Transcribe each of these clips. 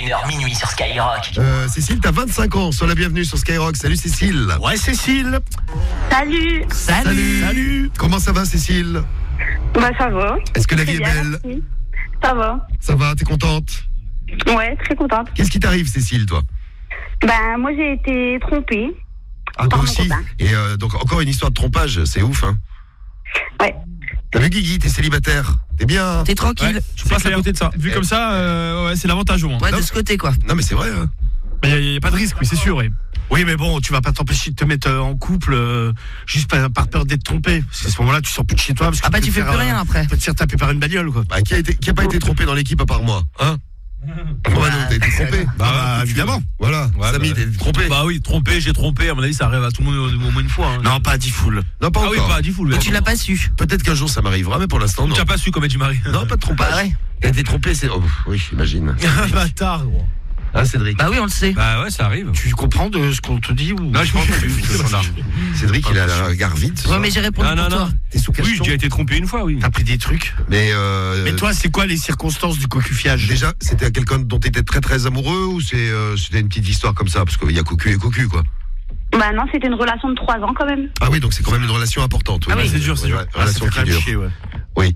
21h minuit sur Skyrock. Cécile, t'as 25 ans, sois la bienvenue sur Skyrock. Salut Cécile. Ouais, Cécile. Salut. Comment ça va Cécile? Bah ça va. Est-ce que la vie est Bien, belle? merci. Ça va. Ça va, t'es contente? Ouais, très contente. Qu'est-ce qui t'arrive Cécile, toi? Ben moi j'ai été trompée. Ah, toi Par mon aussi. copain. Et donc encore une histoire de trompage, c'est ouf, hein? Ouais. T'as vu Guigui, t'es célibataire? T'es bien? T'es tranquille. Ouais, je passe à côté de ça. Vu comme ça, ouais, c'est l'avantage au moins. Ouais, de ce côté, quoi. Non mais c'est vrai, hein? Mais il n'y a pas de risque, oui, c'est sûr. Oui. Oui, mais bon, tu vas pas t'empêcher de te mettre en couple juste par peur d'être trompé. Parce qu'à ce moment-là, tu sors plus de chez toi. Parce que Ah bah tu fais plus rien après. Tu peux te faire taper par une bagnole, quoi. Bah, qui a pas été trompé dans l'équipe à part moi, hein? Comment t'as été trompé? Bah, évidemment. Voilà, Ouais, Samy, bah, t'es trompé. Bah oui, j'ai trompé. À mon avis, ça arrive à tout le monde au moins une fois. Hein. Non, pas à 10 foules. Non, pas Ah oui, encore. pas à 10 foules. Et tu l'as pas su. Peut-être qu'un jour ça m'arrivera, mais pour l'instant, non. Tu n'as pas su comme tu maries. Non, pas de trompage. Bah ouais. T'as été trompé, c'est... Oh, oui, j'imagine. Bâtard, gros. Hein, Cédric? Bah oui, on le sait. Bah ouais, ça arrive. Tu comprends de ce qu'on te dit ou... Non, je pense que Cédric, il a le regard vide. ce Ouais, soir. mais j'ai répondu pour toi. T'es sous Oui, cachot. j'ai été trompé une fois, oui. T'as pris des trucs. Mais toi, c'est quoi les circonstances du cocufiage? déjà, c'était quelqu'un dont t'étais très très amoureux ou c'était une petite histoire comme ça? Parce qu'il y a cocu et cocu, quoi. Bah non, c'était une relation de 3 ans quand même. Ah oui, donc c'est quand même une relation importante. Ah oui, c'est dur, c'est dur. Relation qui dure. Chier, ouais. Oui.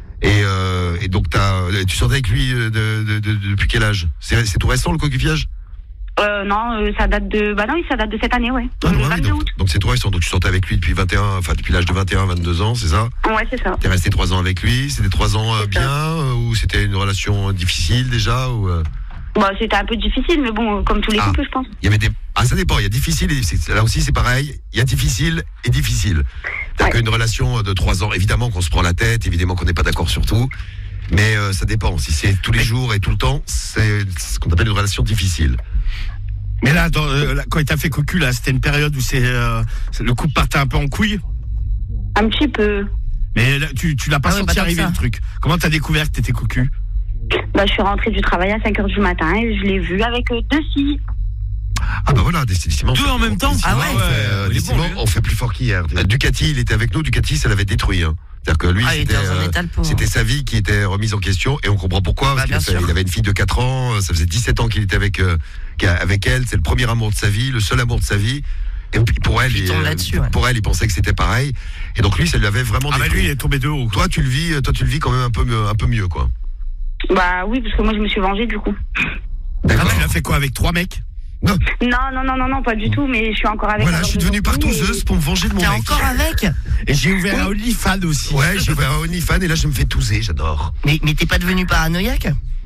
Et donc tu sortais avec lui depuis quel âge? C'est tout récent le cocufiage? Non, ça date de... Bah non, oui, ça date de cette année, ouais. Ah, Le non, oui, 22 août. donc c'est tout récent. Donc tu sortais avec lui depuis depuis l'âge de 21, 22 ans, c'est ça? Ouais, c'est ça. T'es resté 3 ans avec lui, c'était 3 ans C'est bien ça. ou c'était une relation difficile déjà ou Bah c'était un peu difficile, mais bon, comme tous les couples, je pense. il y avait des ça dépend, il y a difficile et difficile. Là aussi c'est pareil, il y a difficile et difficile. C'est-à-dire Ouais. qu'une relation de 3 ans, évidemment qu'on se prend la tête, évidemment qu'on n'est pas d'accord sur tout, mais ça dépend. Si c'est tous les jours et tout le temps, c'est ce qu'on appelle une relation difficile. Mais là, quand il t'a fait cocu, là, c'était une période où le couple partait un peu en couille. Un petit peu. Mais là, tu l'as pas Ah ouais, senti pas tant arriver que ça. le truc. Comment t'as découvert que t'étais cocu? Bah je suis rentrée du travail à 5h du matin et je l'ai vu avec 2 filles. Ah bah voilà, décidément. Deux en même temps? Ah ouais. Il est bon, Décidément, lui. on fait plus fort qu'hier. Ducati, il était avec nous, Ducati, ça l'avait détruit. Hein. C'est-à-dire que lui, Ah, il était dans un état, le pauvre. c'était sa vie qui était remise en question et on comprend pourquoi. Bah, Parce bien sûr. il avait une fille de 4 ans, ça faisait 17 ans qu'il était avec elle, c'est le premier amour de sa vie, le seul amour de sa vie. Et puis pour elle, Il tombe là-dessus, ouais. pour elle, il pensait que c'était pareil. Et donc lui, ça lui avait vraiment Ah bah détruit. lui, il est tombé de haut. Toi, tu le vis quand même un peu mieux, quoi. Bah oui, parce que moi je me suis vengée du coup. D'accord. Ah, tu l'as fait quoi avec 3 mecs? Non, pas du tout, mais je suis encore avec Voilà, un je suis homme devenue de beaucoup, partouzeuse pour me venger de mon T'es mec. encore avec? Et j'ai ouvert un OnlyFans aussi. Ouais, j'ai ouvert un OnlyFans et là, je me fais touser, j'adore. Mais t'es pas devenu paranoïaque?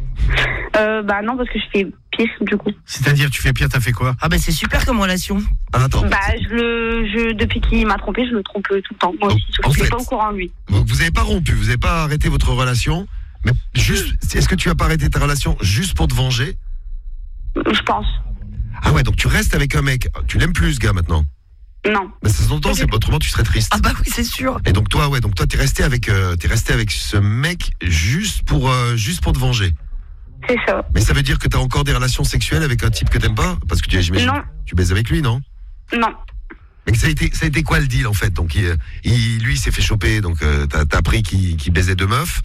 Bah non, parce que je fais pire du coup. C'est-à-dire, tu fais pire, t'as fait quoi? Ah bah c'est super comme relation. Ah, attends. Bah depuis qu'il m'a trompé, je le trompe tout le temps. Moi Donc, aussi, sauf en que je fait- suis pas au courant lui. Donc, vous n'avez pas rompu, vous n'avez pas arrêté votre relation, mais juste, est-ce que tu as pas arrêté ta relation juste pour te venger? Je pense. Ah ouais, donc tu restes avec un mec, tu l'aimes plus ce gars maintenant? Non. Mais ça s'entend, c'est autrement tu serais triste. Ah bah oui, c'est sûr. Et donc toi, t'es resté avec ce mec juste pour te venger. C'est ça. Mais ça veut dire que t'as encore des relations sexuelles avec un type que t'aimes pas? Parce que j'imagine, Non. tu baises avec lui, non? Non. Mais ça a été quoi le deal en fait? Donc lui, il s'est fait choper, donc t'as appris qu'il baisait 2 meufs.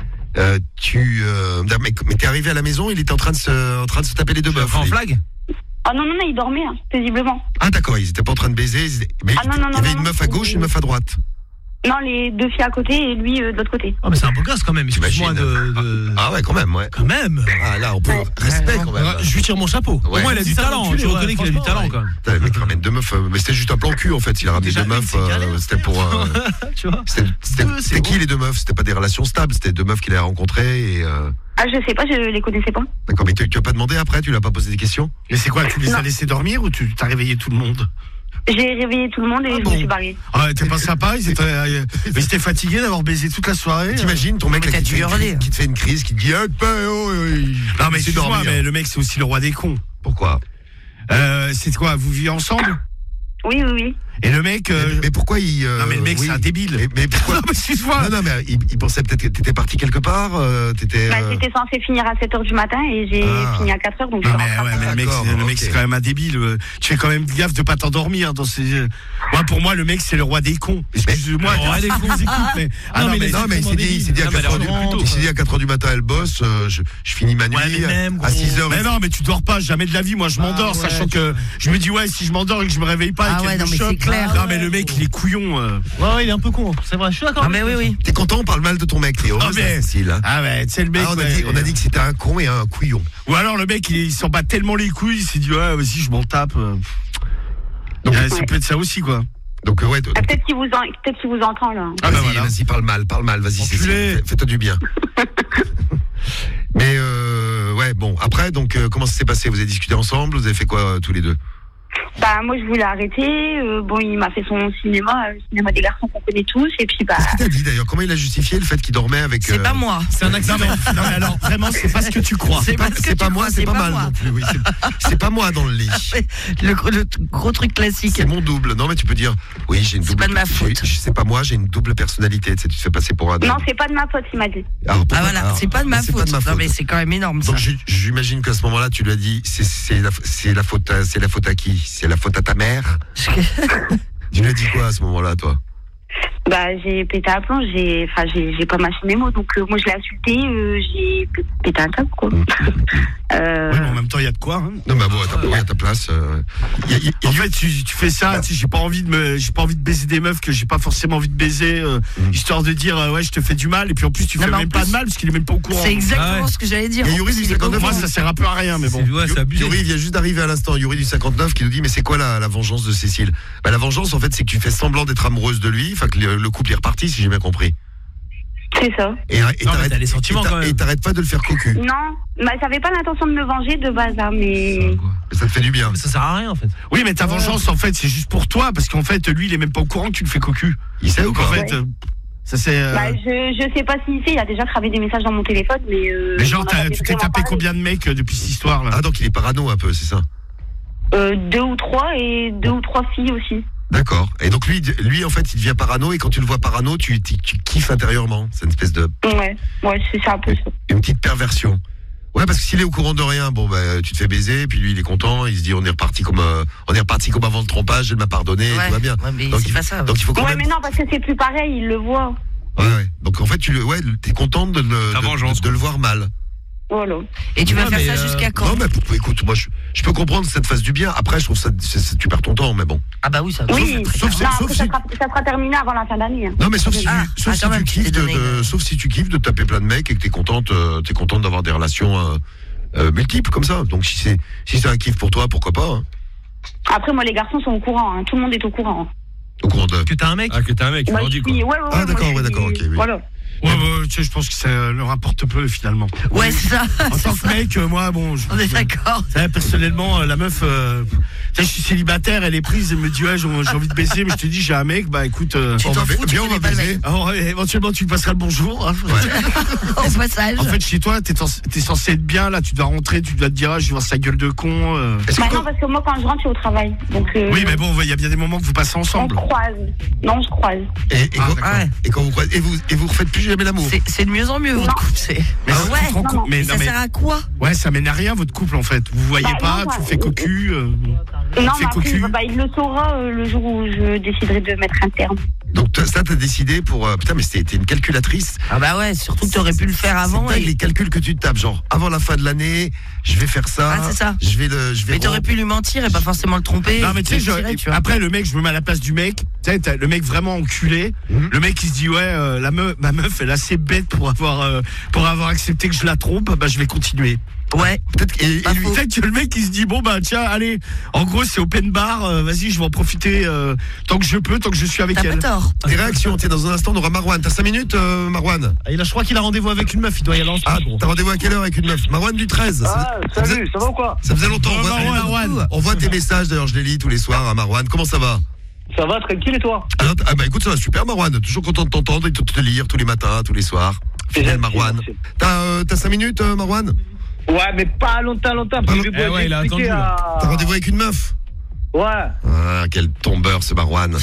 Mais t'es arrivé à la maison, il était en train de se taper les 2 meufs. En flag? Ah non, il dormait, hein, paisiblement. Ah d'accord, ils étaient pas en train de baiser, mais Ah, non, il y avait une non. meuf à gauche et une meuf à droite. Non, les 2 filles à côté et lui de l'autre côté. Oh, mais c'est un beau gosse quand même, excuse-moi de. Ah ouais, quand même, ouais. Quand même! Ah là, on peut respect quand même. Je lui tire mon chapeau. Ouais. Au moins, il a du talent. Je reconnais qu'il a du talent quand même. Putain, le mec ramène 2 meufs, mais c'était juste un plan cul en fait. Il a ramené Déjà, 2 meufs, c'est galère, c'était pour. Tu vois? C'était qui les 2 meufs? C'était pas des relations stables, c'était 2 meufs qu'il a rencontrées et. Ah je sais pas, je les connaissais pas. D'accord, mais tu as pas demandé après, tu l'as pas posé des questions? Mais c'est quoi, tu les as Non. laissés dormir ou tu t'as réveillé tout le monde? J'ai réveillé tout le monde et je me suis barrée. Ah, t'es pas sympa, ils étaient fatigués d'avoir baisé toute la soirée. T'imagines ton mec Mais là, t'as dû hurler. qui te fait une crise, qui te dit Non mais c'est excuse-moi, dormir. mais le mec c'est aussi le roi des cons. Pourquoi? C'est quoi, vous vivez ensemble? Oui. Et le mec. Mais pourquoi il. Non, mais le mec, oui. c'est un débile. Mais pourquoi Non, mais excuse-moi. Non, mais il pensait peut-être que t'étais parti quelque part. T'étais. J'étais censée finir à 7h du matin et j'ai fini à 4h, donc je Non, suis mais, rentrée. ouais, mais le mec, D'accord, c'est ok. quand même un débile. Tu fais quand même gaffe de pas t'endormir dans ces. Moi, pour moi, le mec, c'est le roi des cons. Excuse-moi, Le roi des cons. écoute, mais. Ah, non, mais Non, mais il s'est dit à 4h du matin, elle bosse, je finis ma nuit, Ouais, mais même, à gros. 6h. Mais non, mais tu dors pas jamais de la vie. Moi, je m'endors, ouais, sachant que je me dis, ouais, si je m'endors et que je me réveille pas Ah et qu'elle ouais, non, me mais chope. c'est clair. Non, mais le mec, il est couillon. Ouais, il est un peu con. C'est vrai, je suis d'accord. Ah, mais oui. T'es content, on parle mal de ton mec, Théo. Ah, mais- Cécile. Ah ouais, tu sais, le mec. On a dit que c'était un con et un couillon. Ou alors le mec, il s'en bat tellement les couilles, il s'est dit, ouais, vas-y, je m'en tape. Donc, Ça peut être ça aussi, quoi. donc ouais. Ah, peut-être qu'il vous entend là. Ah, bah Vas-y, voilà. vas-y, parle mal, vas-y, Enculé. Cécile, fais-toi du bien. Mais ouais, bon, après, donc, comment ça s'est passé? Vous avez discuté ensemble? Vous avez fait quoi tous les deux? Bah moi je voulais arrêter. Bon, il m'a fait son cinéma, le cinéma des garçons qu'on connaît tous, et puis bah. Qu'est-ce qu'il t'a dit d'ailleurs? Comment il a justifié le fait qu'il dormait avec? C'est pas moi. C'est un accident. Non, mais alors, vraiment, c'est pas ce que tu crois. C'est pas ce que C'est pas tu moi, crois, c'est pas mal moi. non plus. Oui, c'est pas moi dans le lit. Le gros truc classique. C'est mon double. Non, mais tu peux dire, oui, j'ai une C'est double. pas de ma faute. C'est pas moi, j'ai une double personnalité. Tu sais, tu te fais passer pour un. Non, c'est pas de ma faute, il m'a dit. Alors, pourquoi- Ah voilà, alors, c'est pas de ma c'est faute. pas de ma Non faute. mais c'est quand même énorme ça. Donc j'imagine qu'à ce moment-là, tu lui as dit, c'est la faute à qui? C'est la faute à ta mère? Tu lui as dit quoi à ce moment-là, toi? Bah j'ai pété un plomb, j'ai pas mâché mes mots, donc moi je l'ai insulté, j'ai pété un câble quoi. Ouais, mais en même temps, il y a de quoi. Hein. Non, mais bon, à ta place. En fait, tu fais ça, tu sais, j'ai pas envie de baiser des meufs que j'ai pas forcément envie de baiser, histoire de dire, ouais, je te fais du mal, et puis en plus, tu Non, fais mais en même pas plus, de mal, parce qu'il est même pas au courant. C'est exactement Ah ouais. ce que j'allais dire. Et Yuri du 59, Moi, ça sert un peu à rien, mais bon. Ouais, c'est abusé. Yuri vient juste d'arriver à l'instant, Yuri du 59, qui nous dit, mais c'est quoi la vengeance de Cécile? Bah, la vengeance, en fait, c'est que tu fais semblant d'être amoureuse de lui, enfin que le couple est reparti, si j'ai bien compris. C'est ça. Et Non, mais t'as les sentiments, quand même. et t'arrêtes pas de le faire cocu. Non, bah j'avais pas l'intention de me venger de base, hein, mais. Ça te fait du bien. Mais ça sert à rien en fait. Oui, mais ta vengeance, en fait, c'est juste pour toi, parce qu'en fait, lui, il est même pas au courant que tu le fais cocu. Il sait ou Donc, en pas? fait, ça c'est. Bah je sais pas s'il sait, il a déjà cravé des messages dans mon téléphone, mais. Mais genre, on en avait tu t'es vraiment tapé parlé. combien de mecs depuis cette histoire là? Ah, donc il est parano un peu, c'est ça? 2 ou 3 et 2 ou 3 filles aussi. D'accord. Et donc lui, en fait, il devient parano, et quand tu le vois parano, tu kiffes intérieurement. C'est une espèce de. Ouais, c'est un peu ça. Une petite perversion. Ouais, parce que s'il est au courant de rien, bon, bah, tu te fais baiser, puis lui, il est content, il se dit, on est reparti comme avant le trompage, elle m'a pardonné, Ouais. tout va bien. Ouais, mais Donc, c'est pas ça. Donc il faut quand Ouais, même. mais non, parce que c'est plus pareil, il le voit. Ouais. Donc en fait, t'es contente Ta vengeance, de le voir mal. Voilà. Et tu vas Ouais, faire mais, ça jusqu'à quand? Non, mais écoute, moi, je peux comprendre que ça te fasse du bien. Après, je trouve ça, tu perds ton temps, mais bon. Ah bah oui, ça. Oui, sauf non, sauf après, si- ça sera terminé avant la fin d'année. Hein. Non, mais sauf si, Ah, sauf si quand tu même, kiffes tu t'es donné sauf si tu kiffes de taper plein de mecs et que t'es contente d'avoir des relations multiples comme ça. Donc si c'est un kiff pour toi, pourquoi pas, hein. Après, moi, les garçons sont au courant, hein. Tout le monde est au courant. Au courant de. Que t'as un mec. Ah, que t'as un mec, tu Moi, leur je dis quoi. suis- ouais, Ah, moi, d'accord, je ouais, suis- d'accord, ok, oui. Voilà. Ouais, tu sais, je pense que ça leur importe peu finalement. Ouais, c'est ça. En tant que mec, moi, bon, On est d'accord. personnellement, la meuf, je suis célibataire, elle est prise, elle me dit, ouais, j'ai envie de baiser, mais je te dis, j'ai un mec, bah écoute, Tu On t'en va fous, tu bien, on va connais pas le baiser. mec. alors, éventuellement, tu me passeras le bonjour. Hein. Au passage. En fait, chez toi, t'es censé être bien, là, tu dois rentrer, tu dois te dire, ah, je vais voir sa gueule de con. Est-ce Bah que non, parce que moi, quand je rentre, je suis au travail. Donc, Oui, mais bon, il y a bien des moments que vous passez on ensemble. croise. Non, je croise. et quand vous croisez, et vous refaites plus jamais l'amour. C'est de mieux en mieux, votre Non. couple. C'est. Mais Ah tu te ouais. rends compte- mais Ça non, mais- sert à quoi? Ouais, ça mène à rien, votre couple, en fait. Vous voyez Bah, pas, non, tu bah, fais cocu. Non, fais mais après, cocu. bah, il le saura le jour où je déciderai de mettre un terme. Donc ça, t'as décidé pour. Putain, mais t'es une calculatrice. Ah bah ouais, surtout que t'aurais pu le faire avant. C'est dingue, et- les calculs que tu te tapes, genre avant la fin de l'année, je vais faire ça. Ah, c'est ça. Je vais Mais t'aurais pu lui mentir et pas forcément le tromper. Non, mais tu sais, et tirer, tu vois. après, le mec, je me mets à la place du mec. Tu sais, t'as le mec vraiment enculé. Le mec, il se dit, ouais, ma meuf, elle est assez bête pour avoir accepté que je la trompe. Bah, je vais continuer. Ouais. Peut-être. Et Pas lui, faux. Peut-être que le mec, il se dit, bon, bah, tiens, allez. En gros, c'est open bar. Vas-y, je vais en profiter tant que je peux, tant que je suis avec T'as pas elle. tort. tes réactions, tiens, dans un instant, on aura Marwan. T'as 5 minutes, Marwan? Je crois qu'il a rendez-vous avec une meuf, il doit y aller en Ah, speed, gros. t'as rendez-vous à quelle heure avec une meuf? Marwan du 13. Ah, salut, ça va ou quoi? Ça faisait longtemps. Oh, Marwan. On voit tes messages, d'ailleurs, je les lis tous les soirs à Marwan. Comment ça va? Ça va, tranquille et toi? Ah bah écoute, ça va super, Marwan. Toujours content de t'entendre et de te lire tous les matins, tous les soirs. Fidèle Merci, Marwan. merci. T'as 5 minutes, Marwan? Ouais, mais pas longtemps. Pas Parce long- que je vais ouais, il a expliquer attendu, là. T'as rendez-vous avec une meuf? Ouais. Ah, quel tombeur ce Marwan.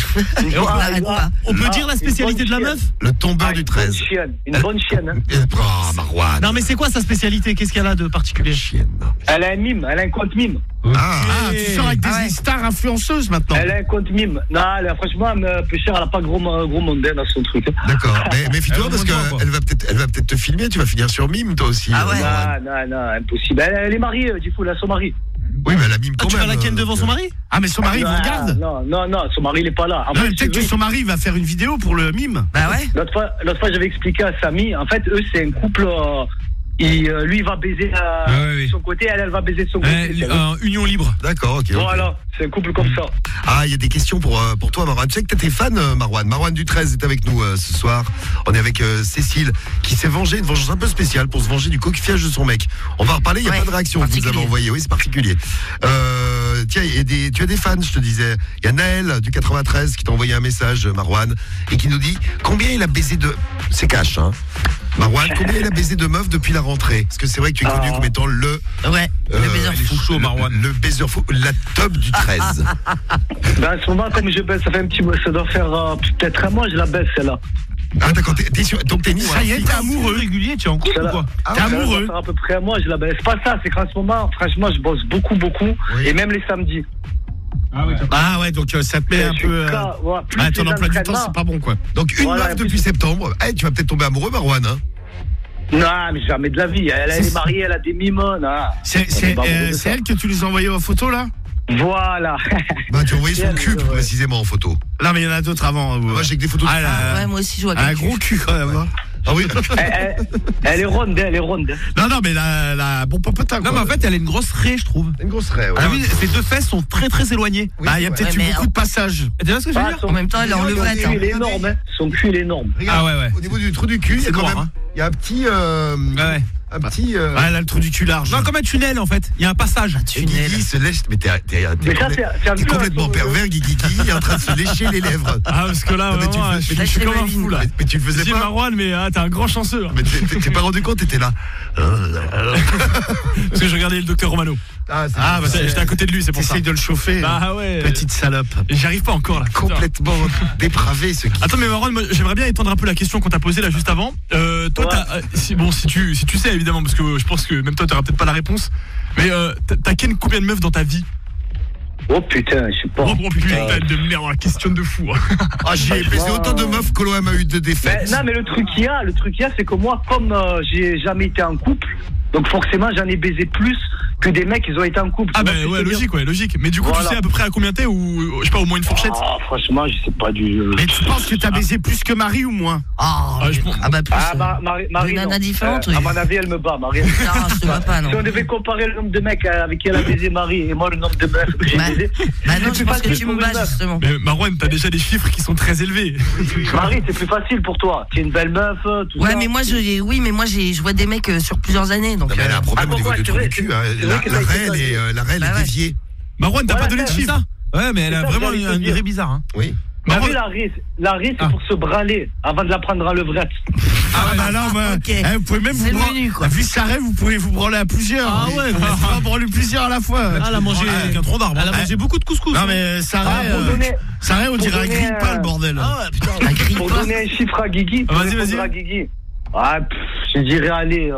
On peut dire la spécialité de la meuf? Le tombeur du 13. Une bonne chienne. Hein. Oh, Marwan. Non mais c'est quoi sa spécialité? Qu'est-ce qu'elle a de particulier? Chienne. Elle a un mime, elle a un compte mime. Ah, Tu sors avec des stars influenceuses maintenant. Elle a un compte mime. Non, franchement, peu cher, elle a pas gros monde dans son truc. d'accord. Mais méfie-toi parce qu'elle va peut-être te filmer, tu vas finir sur mime toi aussi. Ah ouais. Non, impossible. Elle est mariée, du coup, elle a son mari. Oui, mais elle a mime quand Tu même. vas la ken devant son mari? Ah, mais son mari vous regarde? Non, son mari, il est pas là. En Non, fait, mais peut-être que son mari va faire une vidéo pour le mime. Bah ouais. L'autre fois, j'avais expliqué à Samy, en fait, eux, c'est un couple. Lui, il va baiser de son côté, elle va baiser de son côté. Union libre. D'accord, ok. Voilà, c'est un couple comme ça. Ah, il y a des questions pour toi, Marwan. Tu sais que t'étais fan, Marwan. Marwan du 13 est avec nous ce soir. On est avec Cécile, qui s'est vengée, une vengeance un peu spéciale pour se venger du coquillage de son mec. On va en reparler, il n'y a pas de réaction que vous avez envoyée. Oui, c'est particulier. Tiens, tu as des fans, je te disais. Il y a Naël du 93 qui t'a envoyé un message, Marwan, et qui nous dit combien il a baisé de... C'est cash, hein. Marwan, combien il a baisé de meufs depuis la rentrée? Parce que c'est vrai que tu es connu comme étant le baiser fou chaud, Marwan. Le baiser fou, la top du 13. Ben, en ce moment, comme je baisse, ça fait un petit mois, ça doit faire peut-être un mois, je la baisse, celle-là. Ah d'accord, donc t'es ni Ça y est, t'es amoureux. Régulier, tu es en couple ou quoi? T'es amoureux. Ça doit faire à peu près un mois, je la baisse. C'est pas ça, c'est qu'en ce moment, franchement, je bosse beaucoup, et même les samedis. Ah ouais, donc ça te met un peu... ton emploi du temps, c'est pas bon, quoi. Donc une meuf depuis septembre. Tu vas peut-être tomber amoureux, Marwan, hein? Non, mais jamais de la vie. Elle est mariée, elle a des mimons. C'est elle que tu nous as envoyé en photo, là? Voilà. Bah, tu as envoyé son cul, précisément, en photo. Non, mais il y en a d'autres avant. Moi, j'ai que des photos de... Ouais, moi aussi, je vois un gros cul, quand même. Ah oui. Elle est ronde. Non, mais la bon popotin, quoi. Non, mais en fait, elle a une grosse raie, je trouve. Une grosse raie, ouais. Ah oui, ses deux fesses sont très très éloignées. Il y a peut-être eu beaucoup de passages. Tu vois ce que je veux dire? En même temps, elle est en levrette. Son cul, il est énorme. Son cul, il est énorme. Regarde, ouais. Au niveau du trou du cul, il y a quand noir, même... hein. Il y a un petit... Ouais. Un petit... elle a le trou du cul large. Non, comme un tunnel en fait. Il y a un passage. Guigui se lèche... Mais t'es complètement pervers, Guigui, en train de se lécher les lèvres. Ah, parce que là, mais vraiment, je suis comme un fou là. Mais tu le faisais Dis pas. Marwan, mais t'es un grand chanceux. Mais t'es pas rendu compte, t'étais là. Parce que je regardais le docteur Romano. J'étais à côté de lui, c'est pour ça. T'essayes de le chauffer. Bah ouais. Petite salope. J'y arrive pas encore là. Complètement dépravé ce qui. Attends, mais Marwan, j'aimerais bien étendre un peu la question qu'on t'a posée là juste avant. Toi, si tu sais évidemment, parce que je pense que même toi t'auras peut-être pas la réponse. Mais t'as ken combien de meufs dans ta vie? Oh putain, je sais pas. Oh putain de merde, la question de fou. J'ai baisé autant de meufs que l'OM a eu de défaites. Non, mais le truc qu'il y a, c'est que moi, comme j'ai jamais été en couple, donc forcément j'en ai baisé plus que des mecs qui ont été en couple. Ah bah ouais, logique. Mais du coup, tu sais à peu près à combien t'es, ou je sais pas, au moins une fourchette? Franchement, je sais pas du. Mais tu penses que t'as baisé plus que Marie ou moins? Marie, Marie, différente, oui. À mon avis, elle me bat, Marie. Non, je te bats pas, non. Si on devait comparer le nombre de mecs avec qui elle a baisé Marie et moi le nombre de meufs que j'ai baisé. Bah non, je pense que tu me bats justement. Mais Marwan, t'as déjà des chiffres qui sont très élevés. Marie, c'est plus facile pour toi. T'es une belle meuf, tout ça. Ouais, mais moi, je vois des mecs sur plusieurs années. Donc, elle a un problème au niveau du trou du cul. La raie, elle est déviée. Marwan, t'as pas donné de chiffres? Ouais, mais elle a vraiment une raie bizarre. Hein. Oui. T'as vu la raie, c'est pour se brûler avant de la prendre à levrette. Vous pouvez même vous branler. Vu sa raie, vous pouvez vous branler à plusieurs. Ah ouais, vous pouvez branler plusieurs à la fois. Elle a mangé avec un tronc d'arbre. Elle a mangé beaucoup de couscous. Non, mais sa raie, on dirait un grille-pain, le bordel. Pour donner un chiffre à Guigui. Vas-y. Je dirais aller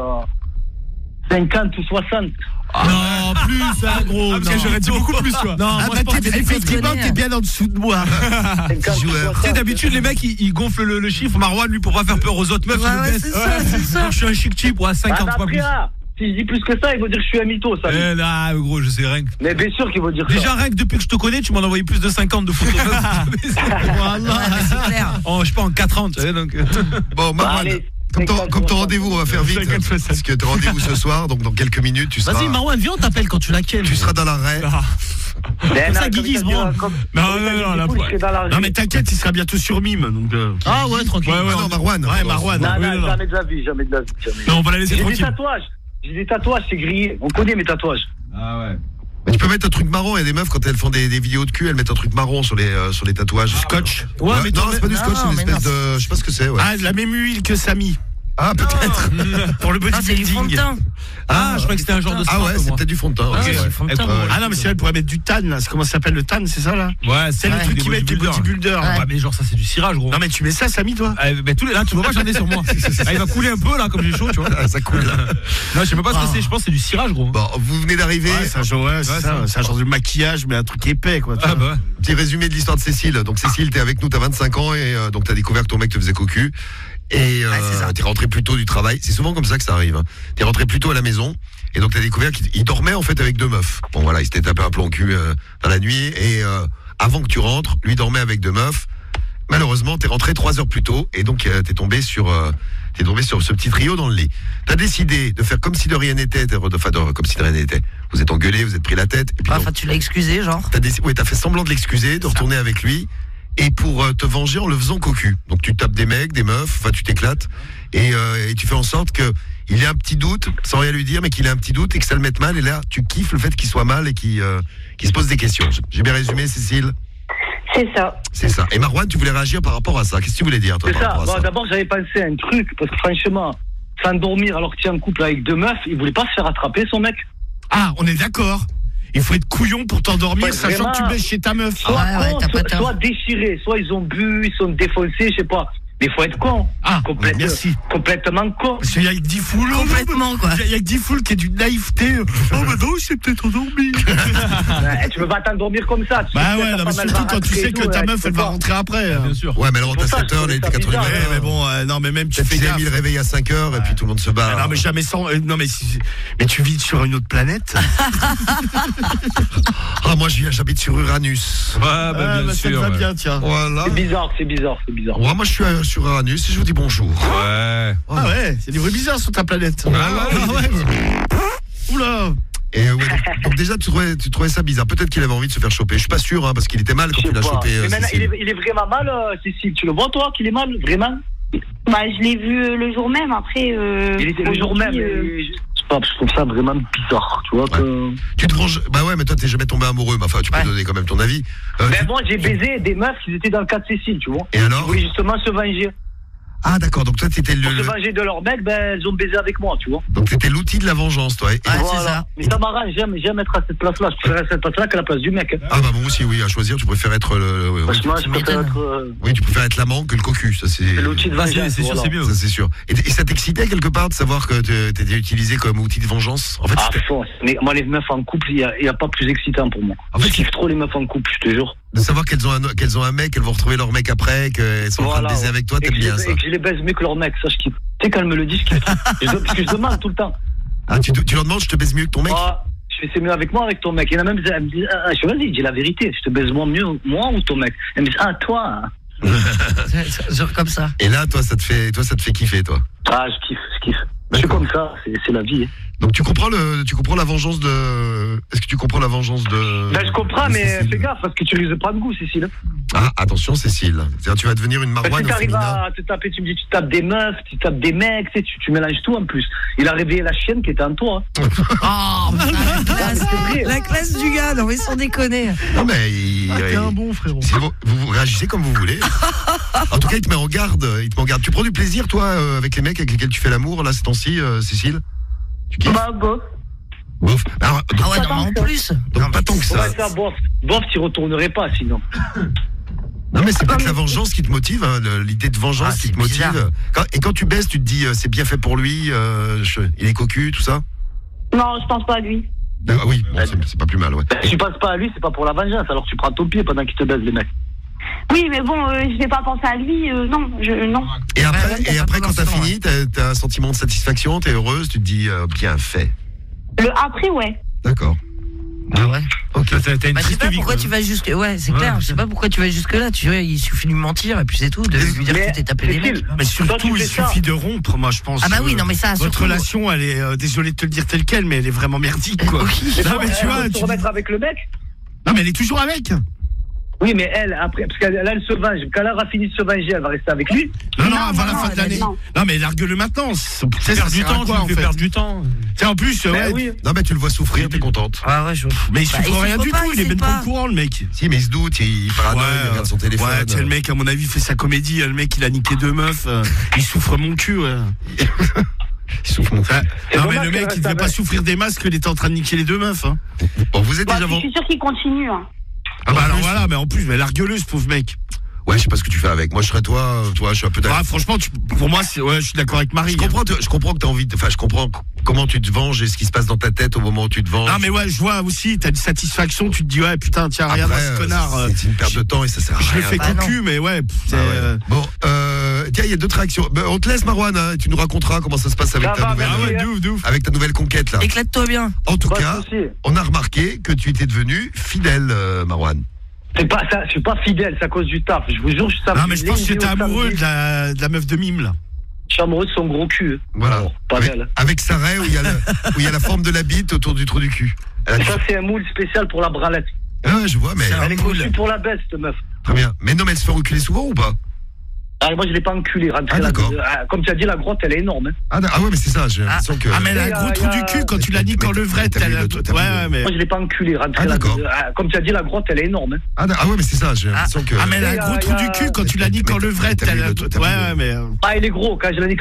50 ou 60. Non, plus, gros. Parce que j'aurais dit beaucoup plus, toi. Non, effectivement, t'es bien en dessous de moi. Tu sais, d'habitude, les mecs, ils gonflent le chiffre. Marwan, lui, pour pas faire peur aux autres meufs. Ouais, c'est ça. Je suis un chic type, 50 fois plus. Si je dis plus que ça, il va dire que je suis un mytho, ça. Là, gros, je sais rien. Mais bien sûr qu'il va dire ça. Déjà, rien que depuis que je te connais, tu m'en as envoyé plus de 50 de photos. Voilà, c'est clair. Je sais pas, en 4 ans, tu sais, donc. Bon, Marwan. Comme ton rendez-vous, on va faire vite. Parce que ton rendez-vous ce soir, donc dans quelques minutes, tu seras. Vas-y, Marwan, viens, on t'appelle quand tu la kennes. Tu seras dans la raie. Comme ça, Guigui se branle. Non, la poêle. Non, mais t'inquiète, il sera bientôt sur mime. Donc, ah ouais, tranquille. Non, Marwan. Ouais, Marwan. Non, jamais de la vie. Non, on va la laisser tranquille. J'ai des tatouages, c'est grillé. On connaît mes tatouages. Ah ouais. Mais tu peux mettre un truc marron. Il y a des meufs quand elles font des vidéos de cul, elles mettent un truc marron sur les tatouages. Scotch. Ouais, mais non, c'est pas du scotch, c'est une espèce de. Je sais pas ce que c'est. Ah, la même huile que Samy. Ah, peut-être. Pour le Ah, c'est du fond de bodybuilding. teint. Ah, je crois que c'était un genre de Ah sport, ouais, pour c'est moi. peut-être du fond de teint. Ah, ok. ouais, c'est du fond de teint. Ah non, mais c'est vrai, elle pourrait mettre du tan, là. Comment ça s'appelle le tan, c'est ça, là? Ouais, C'est le truc qu'ils mettent les bodybuilders. Ouais, mais genre ça c'est du cirage, gros. Non, mais tu mets ça, Samy, toi? Mais tous les là, tu vois pas, j'en ai sur moi. Ah, il va couler un peu là, comme j'ai chaud, tu vois. Ah, ça coule là. Non, je sais même pas ce que c'est. Je pense que c'est du cirage, gros. Bon, vous venez d'arriver. Ouais, c'est un genre, ouais, c'est ça. C'est un genre de maquillage, mais un truc épais, quoi. tu Ah vois. bah. Petit résumé de l'histoire de Cécile. Donc Cécile, t'es avec nous, t'as 25 ans et donc t'as découvert que ton mec te faisait cocu. Et t'es rentré plus tôt du travail. C'est souvent comme ça que ça arrive. Hein. T'es rentré plus tôt à la maison et donc t'as découvert qu'il dormait en fait avec 2 meufs. Bon voilà, il s'était tapé un plomb cul dans la nuit et avant que tu rentres, lui dormait avec 2 meufs. Malheureusement, t'es rentré 3 heures plus tôt et donc t'es tombé sur ce petit trio dans le lit. T'as décidé de faire comme si de rien n'était, comme si de rien n'était. Vous êtes engueulés, vous êtes pris la tête. Et puis Enfin, tu l'as excusé, genre. t'as fait semblant de l'excuser, de retourner avec lui. Et pour te venger en le faisant cocu. Donc tu tapes des mecs, des meufs, enfin tu t'éclates et tu fais en sorte que il ait un petit doute, sans rien lui dire, mais qu'il ait un petit doute et que ça le mette mal. Et là, tu kiffes le fait qu'il soit mal et qu'il se pose des questions. J'ai bien résumé, Cécile? C'est ça. C'est ça. Et Marouane, tu voulais réagir par rapport à ça. Qu'est-ce que tu voulais dire, toi, C'est par ça. rapport à Bon, ça? d'abord, j'avais pensé à un truc, parce que franchement, s'endormir alors que tu es en couple avec 2 meufs, il voulait pas se faire attraper, son mec. Ah, on est d'accord. Il faut être couillon pour t'endormir, Ouais, sachant vraiment. que tu baisses chez ta meuf. Soit Ouais, con, t'as pas tort. soit déchirés, soit ils ont bu, ils sont défoncés, je sais pas. Mais il faut être con. Ah, merci. Complètement con. Parce qu'il y a que 10 foules. Complètement, quoi. Il y a que 10 foules qui est d'une naïveté. Oh, bah non, il s'est peut-être endormi. Ouais, tu peux pas t'endormir comme ça. Tu Bah sais ouais, ta non, mais femme, elle surtout va quand tu rentrer sais et que tout, ta tu meuf, peux elle va pas. rentrer après. Bien sûr. Ouais, mais elle rentre à C'est pour ça, 7 heures, je elle était trouvais ça 4 h du bizarre. Ouais, matin. mais bon, non, mais même tu Peut-être fais qu'ils avaient gaffe. mis le réveil à 5 heures et puis tout le monde se barre. Non, mais jamais sans. Non, mais tu vis sur une autre planète. Ah, moi, j'habite sur Uranus. Ouais, bah bien bah, ça te sûr. va Ouais. bien, tiens. Voilà. C'est bizarre. Ouais, moi, je suis sur Uranus et je vous dis bonjour. Ouais. Ah ouais, c'est des bruits bizarres sur ta planète. Oula. Et donc déjà tu trouvais ça bizarre. Peut-être qu'il avait envie de se faire choper. Je suis pas sûr parce qu'il était mal quand Je tu sais l'as pas. chopé. Mais maintenant, Cécile. il est vraiment mal, Cécile. Tu le vois, toi, qu'il est mal, vraiment? Bah, je l'ai vu le jour même. Après, Il était le jour même. aujourd'hui, Je sais pas, je trouve ça vraiment bizarre, tu vois. Que... Tu te ranges. Bah ouais, mais toi t'es jamais tombé amoureux. Mais enfin, tu peux Ouais. donner quand même ton avis. Mais moi, j'ai baisé des meufs qui étaient dans le cas de Cécile, tu vois. Et alors? Ils voulaient justement se venger. Ah d'accord. Donc toi t'étais Pour se venger de leur mec, ben, elles ont baisé avec moi, tu vois. donc t'étais l'outil de la vengeance, toi. Et- Ouais, c'est ça. Mais ça m'arrange, j'aime être à cette place-là. Je préfère être à cette place-là qu'à la place du mec. Hein. Ah bah moi aussi, oui. À choisir, tu préfères être oui, Franchement, je tu préfère m'étonnes. être oui, tu préfères être l'amant que le cocu. Ça c'est. c'est l'outil de Bah, vengeance. c'est sûr, voilà. c'est mieux. Ça c'est sûr. Et ça t'excitait quelque part de savoir que t'étais utilisé comme outil de vengeance? En fait, Ah, c'était- fond. Mais moi, les meufs en couple, il y a pas plus excitant pour moi. En fait, Je kiffe trop les meufs en couple, je te jure. de savoir qu'elles ont un mec, elles vont retrouver leur mec après, qu'elles sont en train de baiser avec toi, Et t'aimes que bien ça. Et que je les baise mieux que leur mec, ça je kiffe. Tu sais, quand elle me le dit, je kiffe. Parce que je demande tout le temps. Ah, tu leur demandes, je te baise mieux que ton mec? Ah, je fais c'est mieux avec moi, avec ton mec. Il y en a même, elle me dit, je dis, vas-y, dis la vérité. Je te baise mieux, moi ou ton mec? Elle me dit, ah, toi. Genre comme ça. Et là, toi, ça te fait kiffer, toi. Ah, je kiffe. Je suis comme ça, c'est la vie. Hein. Donc tu comprends la vengeance de. Est-ce que tu comprends la vengeance de. Ben, je comprends, de mais Cécile? fais gaffe, parce que tu risques de prendre goût, Cécile. Ah, attention, Cécile. C'est-à-dire, tu vas devenir une Parce Marouane que au t'arrives féminin. à te taper, tu me dis, tu tapes des meufs, tu tapes des mecs, tu mélanges tout en plus. Il a réveillé la chienne qui était en toi. Hein. Oh, C'est vrai. la classe du gars, non mais sans déconner. Non, mais T'es un bon frérot. si vous réagissez comme vous voulez. En tout cas, il te met en garde. Tu prends du plaisir, toi, avec les mecs avec lesquels tu fais l'amour, là, ces temps-ci, Cécile? Tu kiffes? Bah, bof. Bof. Alors, donc, Ah ouais, non, mais en plus. donc pas tant que ça. Ouais, ça, bof, tu retournerais pas sinon. Non, mais c'est peut-être la vengeance qui te motive, hein, l'idée de vengeance Ah, qui c'est te motive. bizarre. Quand tu baisses, tu te dis, c'est bien fait pour lui, il est cocu, tout ça? Non, je pense pas à lui. Ah oui, bon, c'est pas plus mal, ouais. Si tu passes pas à lui, c'est pas pour la vengeance, alors tu prends ton pied pendant qu'il te baise, les mecs. Oui, mais bon, je vais pas penser à lui. Non, non. Et après, Ouais, ouais, quand t'as forcément, fini, t'as un sentiment de satisfaction, t'es heureuse, tu te dis, bien fait. Le après, ouais. D'accord. Ah ouais. Ok. T'as une Bah, je sais triste pas vie, pourquoi quoi. tu vas jusque. Ouais, c'est clair. Je sais pas pourquoi tu vas jusque là. Tu vois, il suffit de lui mentir et puis c'est tout. De lui dire Mais, que tu t'es tapé des Cécile, mecs. Mais Toi, surtout, tu il fais ça. suffit de rompre, moi, je pense. Ah bah oui, non mais ça. Votre surtout- relation, elle est, désolé de te le dire telle quelle, mais elle est vraiment merdique, quoi. Oui. Non, mais tu vois, te remettre avec le mec. non, mais elle est toujours avec. Oui, mais elle, après, parce qu'elle se venge. Quand elle aura fini de se venger, elle va rester avec lui. Non, avant la fin de l'année. Non, mais largue-le maintenant. Tu perds du temps, tu fais perdre du temps. Tiens, en plus, ouais. Oui. Non, mais tu le vois souffrir, t'es contente. Ah ouais, Mais il souffre rien du tout, il est même pas au courant, le mec. Si, mais il se doute, il paranoïe, il regarde son téléphone. Ouais, tiens, le mec, à mon avis, fait sa comédie. Le mec, il a niqué 2 meufs. Il souffre mon cul, ouais. Il souffre mon cul. Non, mais le mec, il devait pas souffrir des masques, il était en train de niquer les 2 meufs. Bon, vous êtes déjà Je suis sûr qu'il continue. Ah bah alors voilà, mais en plus, largue-le, ce pauvre mec. Ouais, je sais pas ce que tu fais avec. Moi, je serais toi, je suis un peu d'accord. Ah, franchement, pour moi, je suis d'accord avec Marie. Je comprends que t'as envie je comprends comment tu te venges et ce qui se passe dans ta tête au moment où tu te venges. Ah, mais ouais, je vois aussi, t'as une satisfaction, tu te dis, ouais, putain, tiens, regarde ce connard. C'est une perte de temps et ça sert à rien. Je le fais cocu, mais ouais. Bon, tiens, il y a d'autres réactions. On te laisse, Marouane, hein, tu nous raconteras comment ça se passe avec avec ta nouvelle conquête, là. Éclate-toi bien. En tout cas, on a remarqué que tu étais devenu fidèle, Marouane. C'est pas ça, je suis pas fidèle, c'est à cause du taf. Je vous jure, je suis ça. Non, mais je pense que t'es amoureux de la meuf de mime, là. Je suis amoureux de son gros cul. Voilà. Alors, pas d'elle. Avec sa raie où il y a la forme de la bite autour du trou du cul. Ça, c'est un moule spécial pour la bralette. Ah ouais, je vois, mais. Elle est conçue pour la baisse, cette meuf. Très bien. Mais non, mais elle se fait reculer souvent ou pas? Ah, moi, je l'ai pas enculé. D'accord. Comme tu as dit, la grotte, elle est énorme. Hein. Ah ouais, mais c'est ça, j'ai l'impression que. Ah, mais elle a un gros trou du cul quand tu l'as dit en levrette. Ouais, mais. Moi, je l'ai pas enculé. D'accord. Comme tu as dit, la grotte, elle est énorme. Hein. Ah ouais, mais c'est ça, j'ai l'impression que. Ah, mais elle a un gros trou du cul quand tu l'as dit en levrette. Ouais, mais. Ah, il est gros. Quand je l'ai dit